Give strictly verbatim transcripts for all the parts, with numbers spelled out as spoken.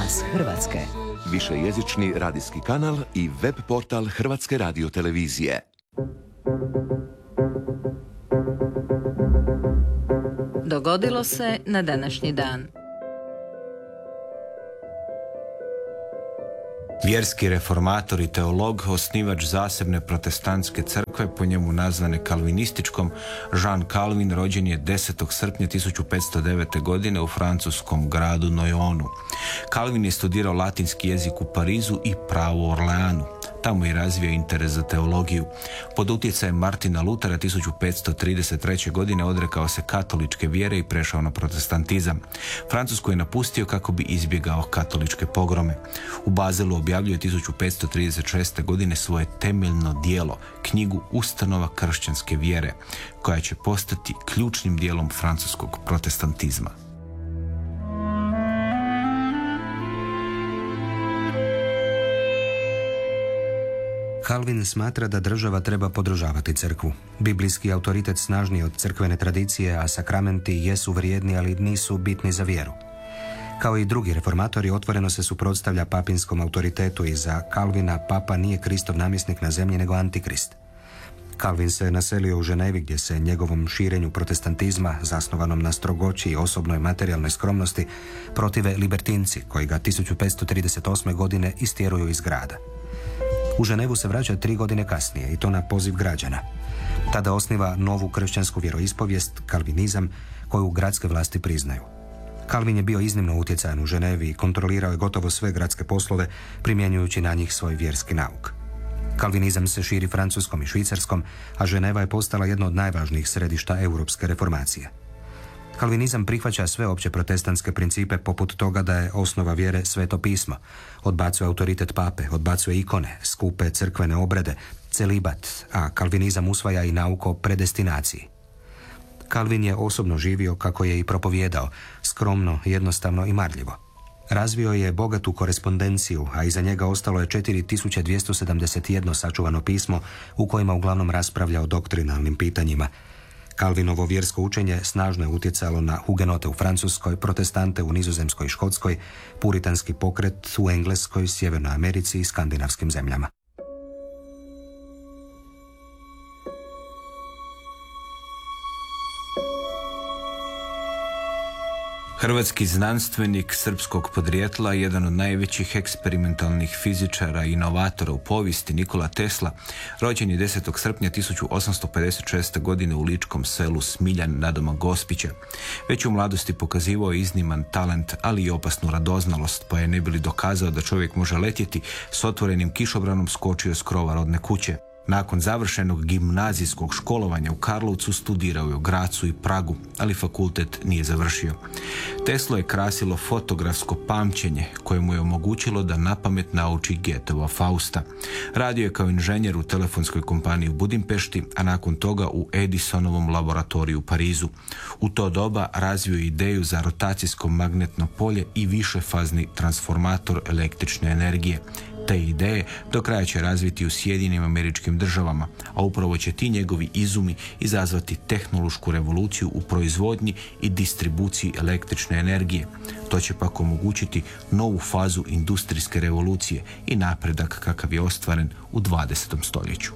Glas Hrvatske. Višejezični radijski kanal i web portal Hrvatske radiotelevizije. Dogodilo se na današnji dan. Vjerski reformator i teolog, osnivač zasebne protestantske crkve, po njemu nazvane kalvinističkom, Jean Calvin rođen je desetog srpnja tisuću petsto devete. godine u francuskom gradu Noyonu. Calvin je studirao latinski jezik u Parizu i pravo u Orleanu. Tamo je razvio interes za teologiju. Pod utjecajem Martina Lutera tisuću petsto trideset treće. godine odrekao se katoličke vjere i prešao na protestantizam. Francusku je napustio kako bi izbjegao katoličke pogrome. U Bazelu objavljuje tisuću petsto trideset šeste. godine svoje temeljno djelo, knjigu Ustanova kršćanske vjere, koja će postati ključnim dijelom francuskog protestantizma. Calvin smatra da država treba podržavati crkvu. Biblijski autoritet snažniji od crkvene tradicije, a sakramenti jesu vrijedni, ali nisu bitni za vjeru. Kao i drugi reformatori, otvoreno se suprotstavlja papinskom autoritetu i za Calvina papa nije Kristov namjesnik na zemlji, nego antikrist. Calvin se naselio u Ženevi, gdje se njegovom širenju protestantizma, zasnovanom na strogoći i osobnoj materijalnoj skromnosti, protive libertinci, koji ga tisuću petsto trideset osme. godine istjeruju iz grada. U Ženevu se vraća tri godine kasnije, i to na poziv građana. Tada osniva novu kršćansku vjeroispovijest, kalvinizam, koju gradske vlasti priznaju. Calvin je bio iznimno utjecajan u Ženevi i kontrolirao je gotovo sve gradske poslove, primjenjujući na njih svoj vjerski nauk. Kalvinizam se širi Francuskom i Švicarskom, a Ženeva je postala jedno od najvažnijih središta europske reformacije. Kalvinizam prihvaća sve opće protestantske principe, poput toga da je osnova vjere Sveto pismo, odbacuje autoritet pape, odbacuje ikone, skupe crkvene obrede, celibat, a kalvinizam usvaja i nauku o predestinaciji. Calvin je osobno živio kako je i propovijedao, skromno, jednostavno i marljivo. Razvio je bogatu korespondenciju, a iza njega ostalo je četiri tisuće dvjesto sedamdeset jedno sačuvano pismo u kojima uglavnom raspravlja o doktrinalnim pitanjima. Calvinovo vjersko učenje snažno je utjecalo na hugenote u Francuskoj, protestante u Nizozemskoj i Škotskoj, puritanski pokret u Engleskoj, Sjevernoj Americi i skandinavskim zemljama. Hrvatski znanstvenik srpskog podrijetla, jedan od najvećih eksperimentalnih fizičara i inovatora u povijesti, Nikola Tesla, rođen je desetog srpnja tisuću osamsto pedeset šeste. godine u ličkom selu Smiljan nadomak Gospića. Već u mladosti pokazivao je izniman talent, ali i opasnu radoznalost, pa je ne bili dokazao da čovjek može letjeti, s otvorenim kišobranom skočio s krova rodne kuće. Nakon završenog gimnazijskog školovanja u Karlovcu studirao je u Gracu i Pragu, ali fakultet nije završio. Teslo je krasilo fotografsko pamćenje koje mu je omogućilo da napamet nauči Goetheva Fausta. Radio je kao inženjer u telefonskoj kompaniji u Budimpešti, a nakon toga u Edisonovom laboratoriju u Parizu. U to doba razvio je ideju za rotacijsko magnetno polje i višefazni transformator električne energije. Te ideje do kraja će razviti u Sjedinjenim Američkim Državama, a upravo će ti njegovi izumi izazvati tehnološku revoluciju u proizvodnji i distribuciji električne energije. To će pak omogućiti novu fazu industrijske revolucije i napredak kakav je ostvaren u dvadesetom stoljeću.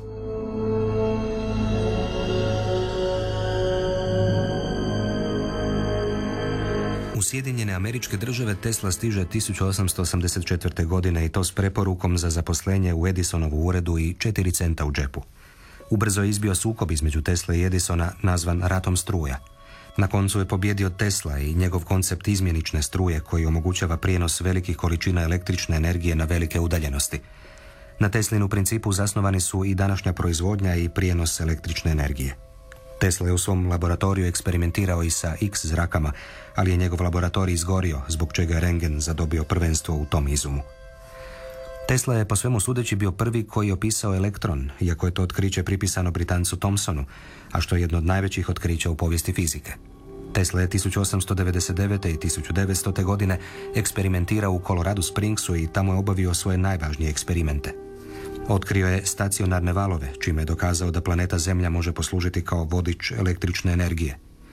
U Sjedinjene Američke Države Tesla stiže tisuću osamsto osamdeset četvrte. godine i to s preporukom za zaposlenje u Edisonovu uredu i četiri centa u džepu. Ubrzo je izbio sukob između Tesla i Edisona, nazvan ratom struja. Na koncu je pobjedio Tesla i njegov koncept izmjenične struje koji omogućava prijenos velikih količina električne energije na velike udaljenosti. Na Teslinu principu zasnovani su i današnja proizvodnja i prijenos električne energije. Tesla je u svom laboratoriju eksperimentirao i sa X zrakama, ali je njegov laboratorij izgorio, zbog čega je rentgen zadobio prvenstvo u tom izumu. Tesla je po svemu sudeći bio prvi koji je opisao elektron, iako je to otkriće pripisano Britancu Thomsonu, a što je jedno od najvećih otkrića u povijesti fizike. Tesla je tisuću osamsto devedeset devete. i tisuću devetstote. godine eksperimentirao u Colorado Springsu i tamo je obavio svoje najvažnije eksperimente. Otkrio je stacionarne valove, čime je dokazao da planeta Zemlja može poslužiti kao vodič električne energije.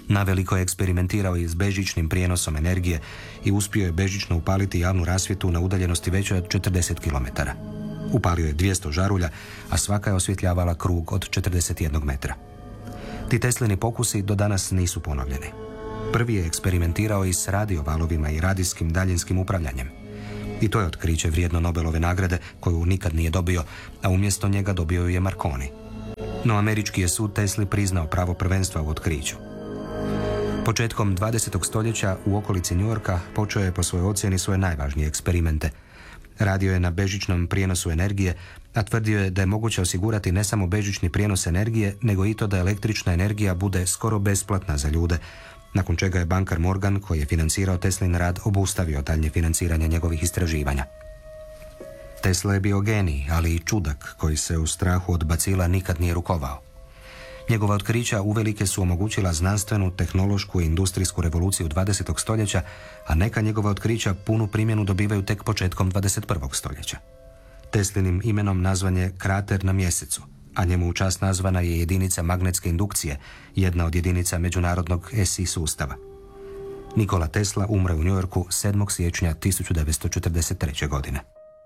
Naveliko je eksperimentirao i s bežičnim prijenosom energije i uspio je bežično upaliti javnu rasvjetu na udaljenosti većoj od četrdeset kilometara. Upalio je dvjesto žarulja, a svaka je osvjetljavala krug od četrdeset jedan metra. Ti Teslini pokusi do danas nisu ponovljeni. Prvi je eksperimentirao i s radiovalovima i radijskim daljinskim upravljanjem. I to je otkriće vrijedno Nobelove nagrade, koju nikad nije dobio, a umjesto njega dobio ju je Marconi. No američki je sud Tesli priznao pravo prvenstva u otkriću. Početkom dvadesetog stoljeća u okolici New Yorka počeo je po svojoj ocjeni svoje najvažnije eksperimente. Radio je na bežičnom prijenosu energije, a tvrdio je da je moguće osigurati ne samo bežični prijenos energije, nego i to da električna energija bude skoro besplatna za ljude, nakon čega je bankar Morgan, koji je financirao Teslin rad, obustavio daljnje financiranje njegovih istraživanja. Tesla je bio genij, ali i čudak koji se u strahu od bacila nikad nije rukovao. Njegova otkrića uvelike su omogućila znanstvenu, tehnološku i industrijsku revoluciju dvadesetog stoljeća, a neka njegova otkrića punu primjenu dobivaju tek početkom dvadeset prvog stoljeća. Teslinim imenom nazvan je krater na mjesecu, a njemu u čast nazvana je jedinica magnetske indukcije, jedna od jedinica međunarodnog S I sustava. Nikola Tesla umre u New Yorku sedmog siječnja tisuću devetsto četrdeset treće. godine.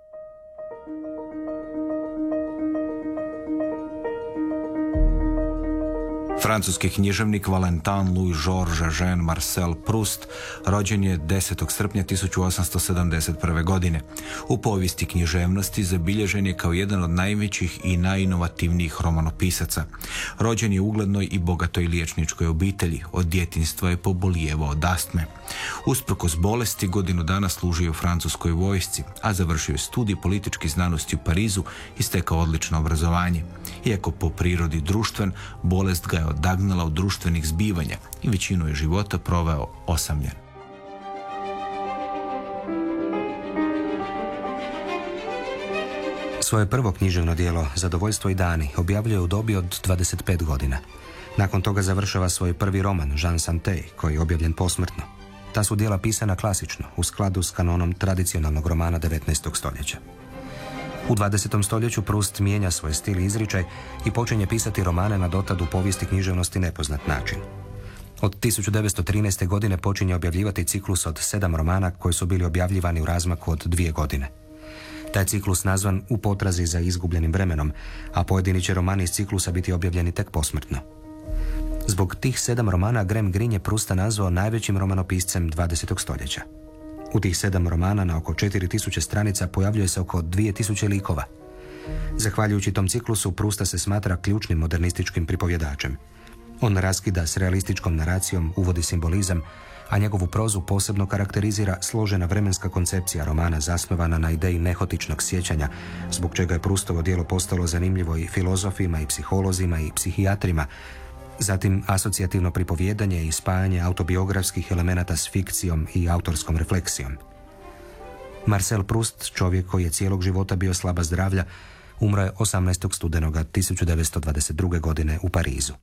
Francuski književnik Valentin Louis Georges Jean Marcel Proust rođen je desetog srpnja tisuću osamsto sedamdeset prve. godine. U povijesti književnosti zabilježen je kao jedan od najvećih i najinovativnijih romanopisaca. Rođen je u uglednoj i bogatoj liječničkoj obitelji, od djetinjstva je pobolijevao od astme. Usprkos bolesti godinu dana služio u francuskoj vojsci, a završio je studij političkih znanosti u Parizu i stekao odlično obrazovanje. Iako po prirodi društven, bolest ga je odagnala od društvenih zbivanja i većinu je života proveo osamljen. Svoje prvo književno djelo Zadovoljstvo i dani objavljuje u dobi od dvadeset pet godina. Nakon toga završava svoj prvi roman Jean Santei, koji je objavljen posmrtno. Ta su djela pisana klasično, u skladu s kanonom tradicionalnog romana devetnaestog stoljeća. U dvadesetom stoljeću Proust mijenja svoj stil i izričaj i počinje pisati romane na dotad u povijesti književnosti nepoznat način. Od tisuću devetsto trinaeste. godine počinje objavljivati ciklus od sedam romana koji su bili objavljivani u razmaku od dvije godine. Taj ciklus nazvan U potrazi za izgubljenim vremenom, a pojedini će romani iz ciklusa biti objavljeni tek posmrtno. Zbog tih sedam romana Graham Greene je Prousta nazvao najvećim romanopiscem dvadesetog stoljeća. U tih sedam romana na oko četiri tisuće stranica pojavljuje se oko dvije tisuće likova. Zahvaljujući tom ciklusu, Prousta se smatra ključnim modernističkim pripovjedačem. On raskida s realističkom naracijom, uvodi simbolizam, a njegovu prozu posebno karakterizira složena vremenska koncepcija romana zasnovana na ideji nehotičnog sjećanja, zbog čega je Proustovo djelo postalo zanimljivo i filozofima, i psiholozima, i psihijatrima. Zatim asocijativno pripovjedanje i spajanje autobiografskih elemenata s fikcijom i autorskom refleksijom. Marcel Proust, čovjek koji je cijelog života bio slaba zdravlja, umro je osamnaestog studenoga tisuću devetsto dvadeset druge. godine u Parizu.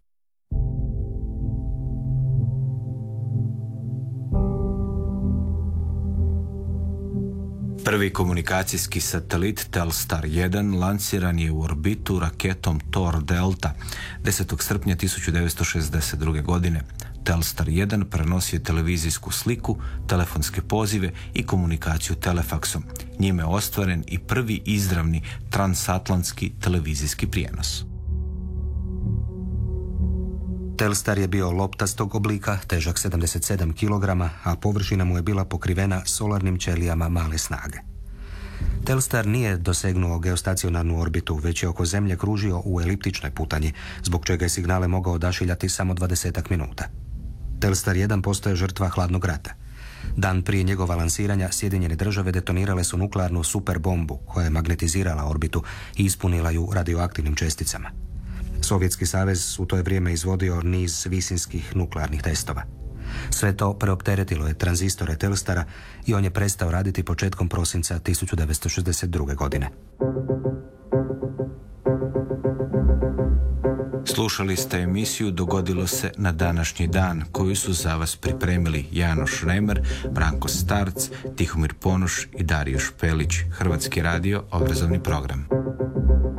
Prvi komunikacijski satelit Telstar jedan lanciran je u orbitu raketom Thor Delta desetog srpnja tisuću devetsto šezdeset druge. godine. Telstar jedan prenosio televizijsku sliku, telefonske pozive i komunikaciju telefaksom. Njime je ostvaren i prvi izravni transatlantski televizijski prijenos. Telstar je bio loptastog oblika, težak sedamdeset sedam kilograma, a površina mu je bila pokrivena solarnim ćelijama male snage. Telstar nije dosegnuo geostacionarnu orbitu, već je oko Zemlje kružio u eliptičnoj putanji, zbog čega je signale mogao odašiljati samo dvadesetak minuta. Telstar jedan postaje žrtva hladnog rata. Dan prije njegova lansiranja Sjedinjene države detonirale su nuklearnu superbombu koja je magnetizirala orbitu i ispunila ju radioaktivnim česticama. Sovjetski savez u to je vrijeme izvodio niz visinskih nuklearnih testova. Sve to preopteretilo je tranzistore Telstara i on je prestao raditi početkom prosinca tisuću devetsto šezdeset druge. godine. Slušali ste emisiju Dogodilo se na današnji dan, koju su za vas pripremili Janoš Remer, Branko Starc, Tihomir Ponoš i Dario Špelić. Hrvatski radio, obrazovni program.